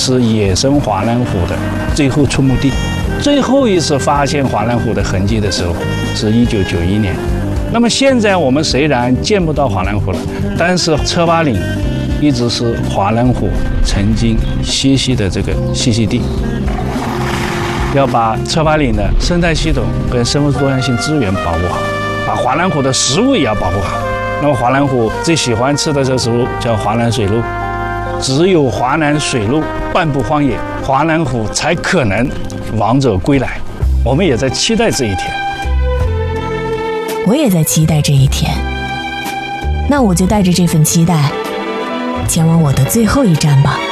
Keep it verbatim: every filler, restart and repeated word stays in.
是野生华南虎的最后出没地。最后一次发现华南虎的痕迹的时候是一九九一年。那么现在我们虽然见不到华南虎了，但是车巴岭一直是华南虎曾经栖息的这个栖息地。要把车巴岭的生态系统跟生物多样性资源保护好，把华南虎的食物也要保护好。那么华南虎最喜欢吃的这食物叫华南水鹿，只有华南水鹿半步荒野，华南虎才可能王者归来。我们也在期待这一天。 我也在期待这一天。那我就带着这份期待，前往我的最后一站吧。